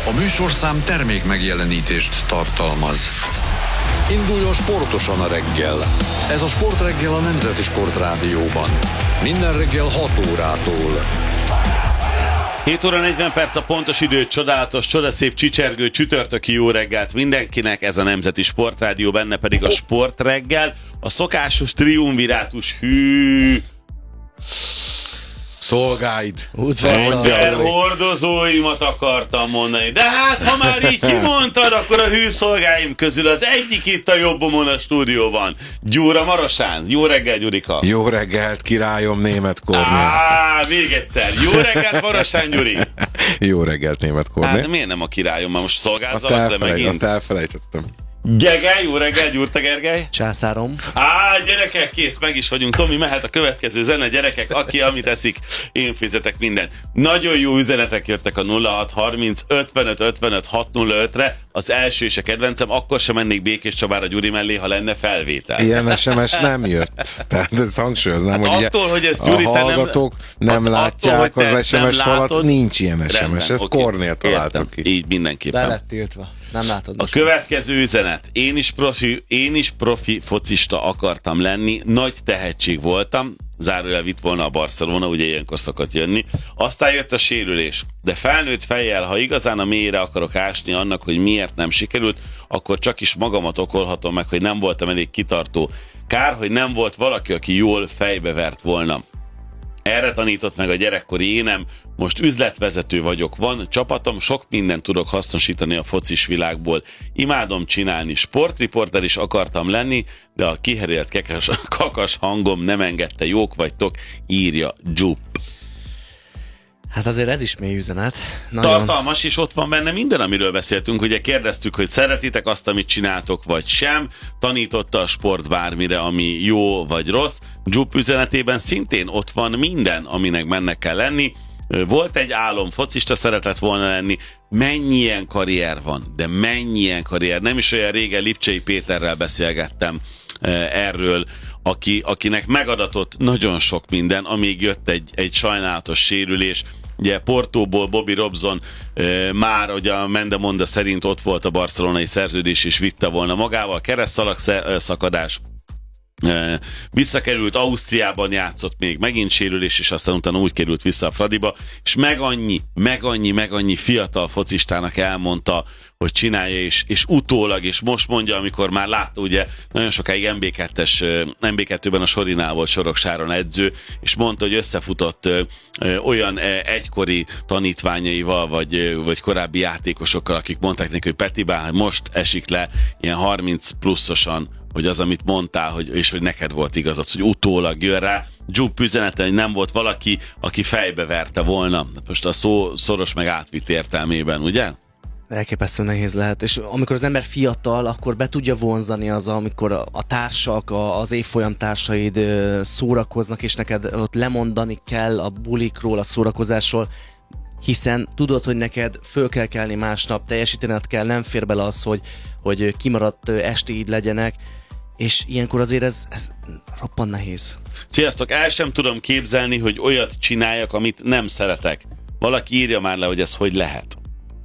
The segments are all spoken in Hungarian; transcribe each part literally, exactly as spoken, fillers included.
A műsorszám termék megjelenítést tartalmaz. Induljon sportosan a reggel. Ez a Sportreggel a Nemzeti Sportrádióban. Minden reggel hat órától. hét óra negyven perc a pontos idő, csodálatos, csodaszép, csicsergő, csütörtöki jó reggelt mindenkinek, ez a Nemzeti Sportrádió, benne pedig a Sportreggel, a szokásos triumvirátus hű... Szolgáid. Hordozóimat akartam mondani. De hát, ha már így kimondtad, akkor a hűszolgáim közül az egyik itt a jobbomon a stúdióban. Gyura Marosán. Jó reggel, Gyurika. Jó reggelt, királyom, Német Kornél. Á, még egyszer. Jó reggelt, Marosán Gyuri. Jó reggelt, Német Kornél. Hát miért nem a királyom? Már most szolgázzalak azt le elfelejt, megint. Azt elfelejtettem. Gergely, jó reggel, Gyurta Gergely. Császárom. Á, gyerekek, kész, meg is vagyunk. Tomi, mehet a következő zene, gyerekek, aki amit eszik, én fizetek mindent. Nagyon jó üzenetek jöttek a nulla hat harminc ötvenöt ötvenöt hat nulla ötre. Az első és a kedvencem, akkor sem mennék Békés Csabára Gyuri mellé, ha lenne felvétel. Ilyen es em es nem jött. Tehát ezt hangsúlyoznám, hát hogy attól, hogy ez Gyuri, a hallgatók nem, nem látják attól, az es em es falat, nincs ilyen es em es. Ezt okay. Kornél találtak ki. Így mindenképpen. Be lett tiltva. Nem látod. A következő üzenet. Én is, profi, én is profi focista akartam lenni, nagy tehetség voltam, zárójel vitt volna a Barcelona, ugye ilyenkor szokott jönni. Aztán jött a sérülés. De felnőtt fejjel, ha igazán a mélyre akarok ásni annak, hogy miért nem sikerült, akkor csak is magamat okolhatom meg, hogy nem voltam elég kitartó. Kár, hogy nem volt valaki, aki jól fejbevert volna. Erre tanított meg a gyerekkori énem, most üzletvezető vagyok, van csapatom, sok mindent tudok hasznosítani a focis világból. Imádom csinálni, sportriporter is akartam lenni, de a kiherélt kekes, kakas hangom nem engedte, jók vagytok, írja Jupp. Hát azért ez is mély üzenet. Nagyon... Tartalmas, és ott van benne minden, amiről beszéltünk. Ugye kérdeztük, hogy szeretitek azt, amit csináltok, vagy sem. Tanította a sport bármire, ami jó vagy rossz. Jupp üzenetében szintén ott van minden, aminek benne kell lenni. Volt egy álom, focista szeretett volna lenni. Mennyi ilyen karrier van, de mennyi ilyen karrier. Nem is olyan régen Lipcsei Péterrel beszélgettem erről, aki, akinek megadatott nagyon sok minden, amíg jött egy, egy sajnálatos sérülés. Ugye Portóból Bobby Robson e, már, ugye a Mendemonda szerint ott volt a barcelonai szerződés, és vitte volna magával, keresztszalag szakadás. E, visszakerült, Ausztriában játszott még, megint sérülés, és aztán utána úgy került vissza a Fradiba, és meg annyi, meg annyi, meg annyi fiatal focistának elmondta, hogy csinálja, és, és utólag, és most mondja, amikor már látta, ugye nagyon sokáig em bé kettes, em bé kettőben a Sorinál volt Soroksáron edző, és mondta, hogy összefutott ö, ö, olyan ö, egykori tanítványaival, vagy, vagy korábbi játékosokkal, akik mondták neki, hogy Petibá, most esik le ilyen harminc pluszosan, hogy az, amit mondtál, hogy, és hogy neked volt igazad, hogy utólag jön rá. Jupp üzenete, hogy nem volt valaki, aki fejbe verte volna. Most a szó szoros meg átvitt értelmében, ugye? Elképesztő nehéz lehet, és amikor az ember fiatal, akkor be tudja vonzani az, amikor a társak, az évfolyam társaid szórakoznak, és neked ott lemondani kell a bulikról, a szórakozásról, hiszen tudod, hogy neked föl kell kelni másnap, teljesítened kell, nem fér bele az, hogy, hogy kimaradt estéid legyenek, és ilyenkor azért ez, ez roppant nehéz. Sziasztok, el sem tudom képzelni, hogy olyat csináljak, amit nem szeretek. Valaki írja már le, hogy ez hogy lehet.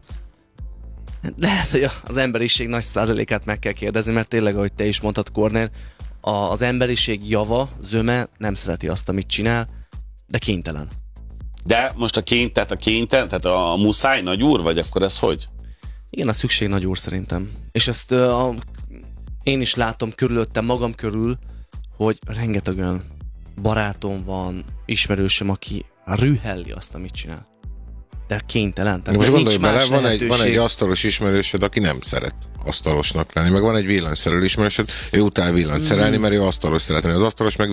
Lehet, hogy az emberiség nagy százalékát meg kell kérdezni, mert tényleg, ahogy te is mondtad, Kornél, az emberiség java, zöme nem szereti azt, amit csinál, de kénytelen. De most a kény, tehát a kénytelen, tehát a muszáj nagy úr, vagy akkor ez hogy? Igen, a szükség nagy úr szerintem. És ezt a, én is látom körülöttem, magam körül, hogy rengeteg olyan barátom van, ismerősöm, aki rühelli azt, amit csinál. De kénytelen. Tehát most gondolj bele, van lehetőség. egy, van egy asztalos ismerősöd, aki nem szeret asztalosnak lenni, meg van egy villanyszerelő ismerősöd, ő utál villanyt szerelni, mert ő asztalos szeretni. Az asztalos meg